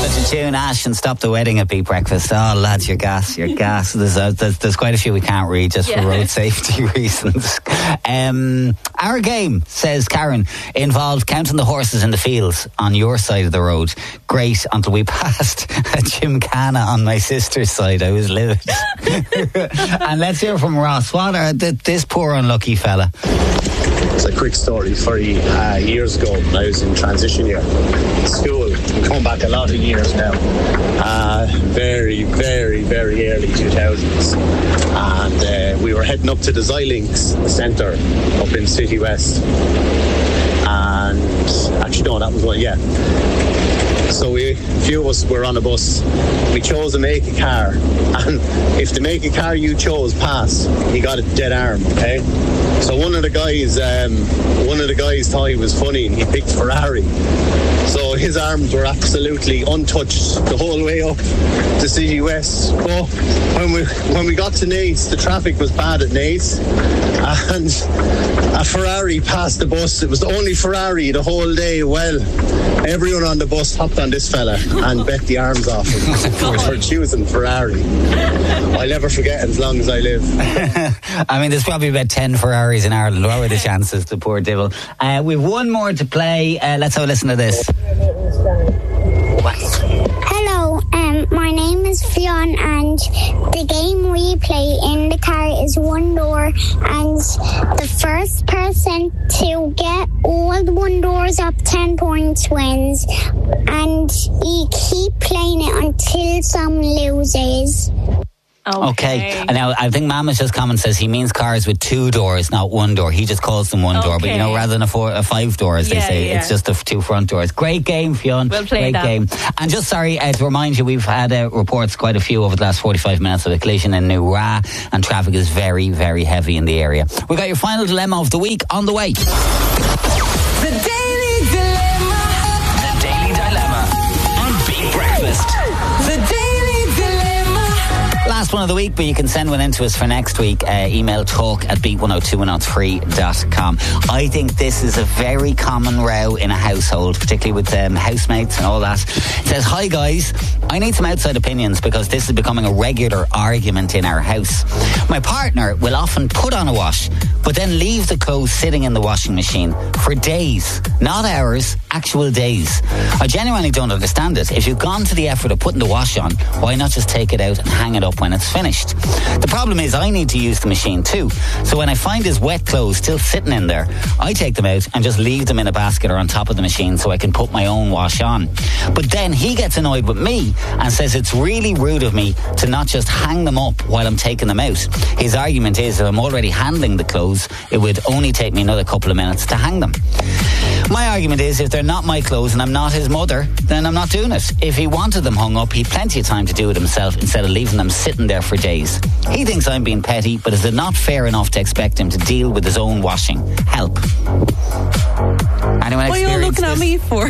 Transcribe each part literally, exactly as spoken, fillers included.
Tune Ash and Stop the Wedding at Beat Breakfast. Oh, lads, you're gas, you're gas. There's, a, there's, there's quite a few we can't read just yeah. for road safety reasons. Um, our game, says Karen, involved counting the horses in the fields on your side of the road. Great, until we passed a gymkhana on my sister's side. I was livid. And let's hear from Ross. What are th- this poor unlucky fella? It's a quick story. Forty uh, years ago, when I was in transition year school, I'm going back a lot of years now. Uh, very, very, very early two thousands, and uh, we were heading up to the Xilinx Centre up in City West. And actually, no, that was one. Yeah. So we, a few of us were on a bus. We chose to make a car, and if the make a car you chose passed, you got a dead arm. Okay. So one of the guys, um, one of the guys thought he was funny, and he picked Ferrari. So his arms were absolutely untouched the whole way up to City West. But when we when we got to Naas, the traffic was bad at Naas, and a Ferrari passed the bus. It was the only Ferrari the whole day. Well, everyone on the bus hopped on this fella and bet the arms off him for choosing Ferrari. I'll never forget it as long as I live. I mean, there's probably about ten Ferraris in Ireland. What were the chances, the poor devil? Uh, we've one more to play. Uh, let's have a listen to this. Hello, um, my name is Fionn, and the game we play in the car is one door, and the first person to get all the one doors up ten points wins, and you keep playing it until someone loses. Okay. okay. And now I think Mama's just comment says he means cars with two doors, not one door. He just calls them one okay. door, but you know, rather than a, four, a five door, as yeah, they say, yeah. it's just the two front doors. Great game, Fionn. We'll play Great that. game. And just sorry uh, to remind you, we've had uh, reports, quite a few over the last forty-five minutes of a collision in New Ra, and traffic is very, very heavy in the area. We got your final dilemma of the week on the way. The Daily Dilemma. The Daily Dilemma on Beat Breakfast. The Daily Last one of the week, but you can send one in to us for next week. Uh, email talk at beat one oh two one oh three dot com. I think this is a very common row in a household, particularly with um, housemates and all that. It says, hi guys, I need some outside opinions because this is becoming a regular argument in our house. My partner will often put on a wash, but then leave the clothes sitting in the washing machine for days, not hours, actual days. I genuinely don't understand it. If you've gone to the effort of putting the wash on, why not just take it out and hang it up when it's finished? The problem is I need to use the machine too. So when I find his wet clothes still sitting in there, I take them out and just leave them in a basket or on top of the machine so I can put my own wash on. But then he gets annoyed with me and says it's really rude of me to not just hang them up while I'm taking them out. His argument is if I'm already handling the clothes, it would only take me another couple of minutes to hang them. My argument is if they're not my clothes and I'm not his mother, then I'm not doing it. If he wanted them hung up, he'd plenty of time to do it himself instead of leaving them sitting there for days. He thinks I'm being petty, but is it not fair enough to expect him to deal with his own washing? Help. Anyone what are you all looking this? at me for?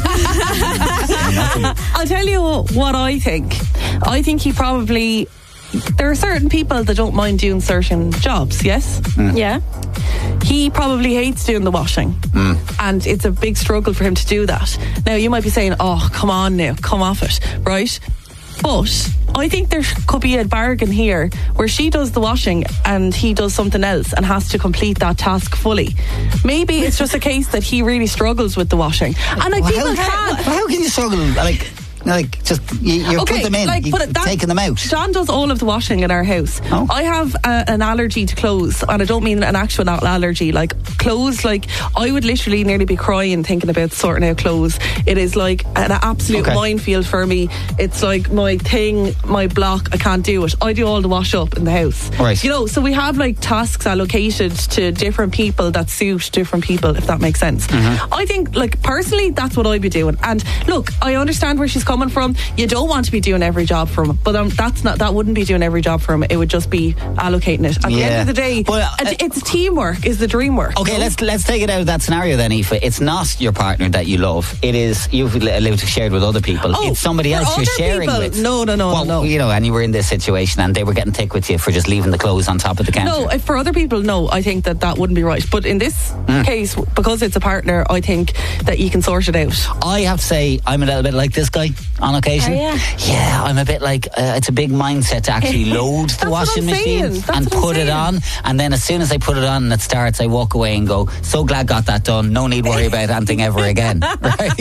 I'll tell you what I think. I think he probably... There are certain people that don't mind doing certain jobs, yes? Mm. Yeah. He probably hates doing the washing. Mm. And it's a big struggle for him to do that. Now, you might be saying, oh, come on now, come off it, right? But I think there could be a bargain here where she does the washing and he does something else and has to complete that task fully. Maybe it's just a case that he really struggles with the washing. And like well, people how, can... How, how can you struggle? Like... Like, just, you, you okay, put them in, like, you, put it, that, taking them out. John does all of the washing in our house. Oh. I have uh, an allergy to clothes, and I don't mean an actual allergy. Like, clothes, like, I would literally nearly be crying thinking about sorting out clothes. It is like an absolute okay. minefield for me. It's like my thing, my block, I can't do it. I do all the wash up in the house. Right. You know, so we have like tasks allocated to different people that suit different people, if that makes sense. Mm-hmm. I think, like, personally, that's what I'd be doing. And look, I understand where she's coming from. You don't want to be doing every job for him, but um, that's not that wouldn't be doing every job for him. It would just be allocating it. At yeah. the end of the day, well, uh, it's teamwork is the dream work. Okay, you know? let's let's take it out of that scenario then, Aoife. It's not your partner that you love. It is you've lived shared with other people. Oh, it's somebody else you're sharing people? with. No, no, no, well, no. You know, and you were in this situation, and they were getting thick with you for just leaving the clothes on top of the counter. No, if for other people, no. I think that that wouldn't be right. But in this mm. case, because it's a partner, I think that you can sort it out. I have to say, I'm a little bit like this guy. on occasion. Oh, yeah. Yeah, I'm a bit like, uh, it's a big mindset to actually load the That's what washing I'm machine saying. That's and what I'm put it saying. on. And then as soon as I put it on and it starts, I walk away and go, so glad got that done. No need worry about anything ever again. Right?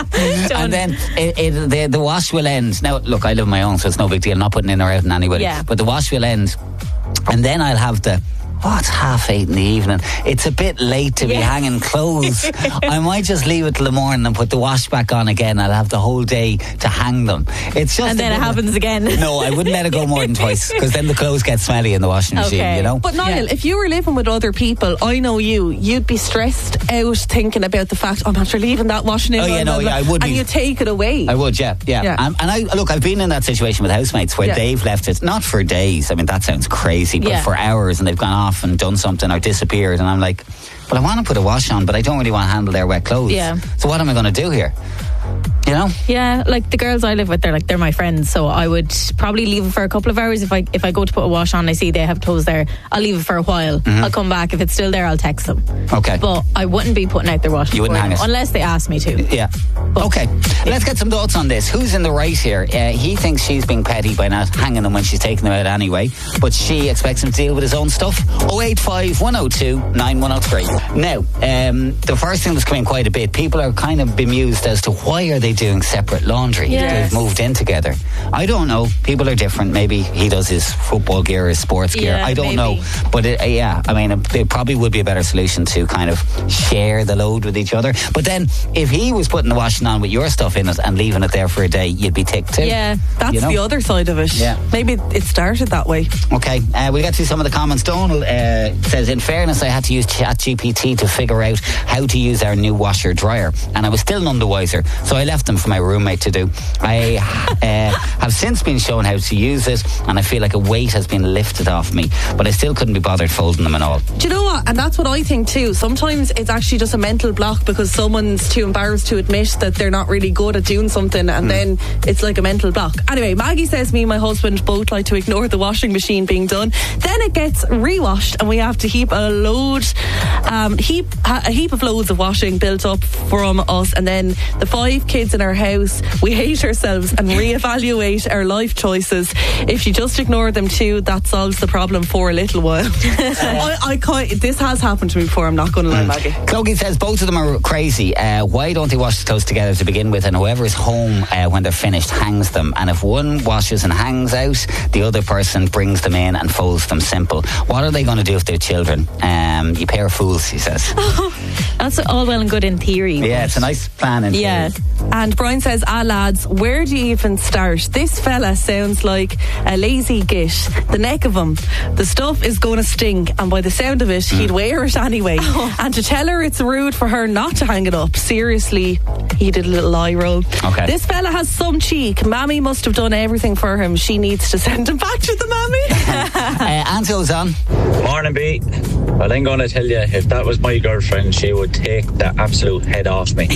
And then it, it, the, the wash will end. Now, look, I live on my own, so it's no big deal. I'm not putting in or out on anybody. Yeah. But the wash will end. And then I'll have the, oh, it's half eight in the evening. It's a bit late to be Yeah. hanging clothes. I might just leave it till the morning and put the wash back on again. I'll have the whole day to hang them. It's just And a then it bit of- happens again. No, I wouldn't let it go more than twice because then the clothes get smelly in the washing machine, Okay. you know? But Niall, Yeah. if you were living with other people, I know you, you'd be stressed out thinking about the fact, I'm after leaving that washing in. Oh, yeah, blah, no, blah, yeah, I blah, would And be. you take it away. I would, yeah, yeah. Yeah. And, and I look, I've been in that situation with housemates where Yeah. they've left it, not for days, I mean, that sounds crazy, but Yeah. for hours, and they've gone off and done something or disappeared, and I'm like, well, I want to put a wash on, but I don't really want to handle their wet clothes. Yeah. So what am I going to do here? You know? Yeah, like the girls I live with, they're like they're my friends, so I would probably leave it for a couple of hours. If I if I go to put a wash on, I see they have clothes there, I'll leave it for a while. I'll come back. If it's still there, I'll text them. Okay. But I wouldn't be putting out their washing You wouldn't for hang them, it? unless they ask me to. Yeah. Okay. Let's get some thoughts on this. Who's in the right here? Uh, he thinks she's being petty by not hanging them when she's taking them out anyway, but she expects him to deal with his own stuff. oh eight five, one oh two, nine one oh three. Now, um, the first thing that's coming quite a bit, people are kind of bemused as to why are they doing separate laundry? Yes. They've moved in together. I don't know. People are different. Maybe he does his football gear, his sports gear. Yeah, I don't maybe. know. But it, uh, yeah, I mean, it, it probably would be a better solution to kind of share the load with each other. But then, if he was putting the washing on with your stuff in it and leaving it there for a day, you'd be ticked too. Yeah, That's you know? the other side of it. Yeah. Maybe it started that way. Okay, uh, we'll get to some of the comments. Donald uh, says, in fairness, I had to use ChatGPT to figure out how to use our new washer dryer, and I was still none the wiser, so I left them for my roommate to do. I uh, have since been shown how to use it, and I feel like a weight has been lifted off me, but I still couldn't be bothered folding them and all. Do you know what? And that's what I think too. Sometimes it's actually just a mental block because someone's too embarrassed to admit that they're not really good at doing something, and then it's like a mental block. Anyway, Maggie says me and my husband both like to ignore the washing machine being done. Then it gets rewashed, and we have to heap a load, um, heap a heap of loads of washing built up from us, and then the five kids in our house, we hate ourselves and reevaluate our life choices. If you just ignore them too, that solves the problem for a little while. I, I can't, this has happened to me before, I'm not going to lie, Maggie. Clogie says both of them are crazy. Uh, why don't they wash the clothes together to begin with, and whoever is home uh, when they're finished hangs them, and if one washes and hangs out, the other person brings them in and folds them. Simple. What are they going to do if they're children? Um, you pair of fools, he says. That's all well and good in theory. Yeah, but- it's a nice plan in Yeah. theory. And Brian says, ah lads, where do you even start? This fella sounds like a lazy git. The neck of him. The stuff is going to stink, and by the sound of it, he'd wear it anyway. And to tell her it's rude for her not to hang it up, seriously, he did a little eye roll. Okay. This fella has some cheek. Mammy must have done everything for him. She needs to send him back to the mammy. Uh, Ansel's on. Morning, B. Well, I'm going to tell you, if that was my girlfriend, she would take the absolute head off me.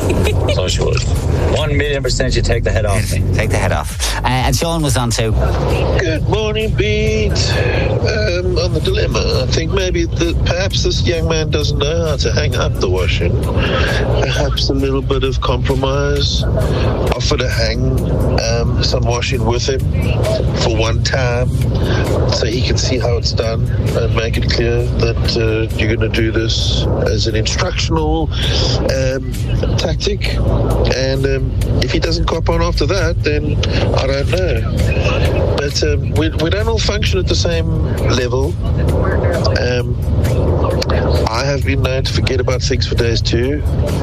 So she would. One million percent she'd take the head off me. Take the head off. Uh, and Sean was on too. Good morning, Beat. Um, on the dilemma, I think maybe that perhaps this young man doesn't know how to hang up the washing. Perhaps a little bit of compromise. Offer to hang um, some washing with him for one time, so he can see how it's done and make it clear that uh, you're going to do this as an instructional um, tactic. And um, if he doesn't cop on after that, then I don't know. But um, we, we don't all function at the same level. Um, I have been known to forget about things for days too.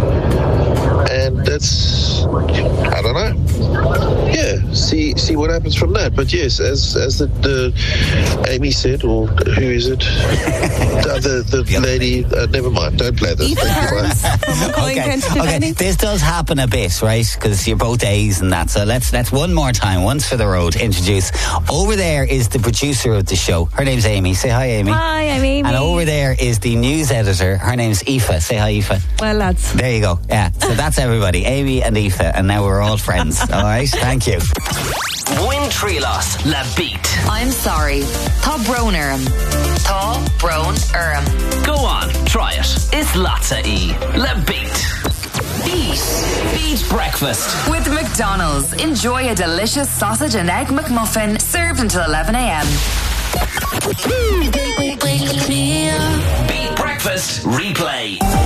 And that's, I don't know. Yeah, see see what happens from that. But yes, as as the, the Amy said, or who is it? the the, the lady, uh, never mind, don't play this. Ethan Thank you, Harris bye. from McCoy Okay, Kent okay. This does happen a bit, right? Because you're both A's and that. So let's let's one more time, once for the road, introduce. Over there is the producer of the show. Her name's Amy. Say hi, Amy. Hi, I'm Amy. And over there is the news editor. Her name's Aoife. Say hi, Aoife. Well, lads. There you go. Yeah. So that's everybody. Amy and Aoife. And now we're all friends. All right? Thank you. Win Trilos, La Beat. I'm sorry. Tá Brón Urim. Tá Brón Urim. Go on, try it. It's Latza E. La Beat. Beat. Beat Breakfast. With McDonald's, enjoy a delicious sausage and egg McMuffin served until eleven a.m. Beat Breakfast Replay.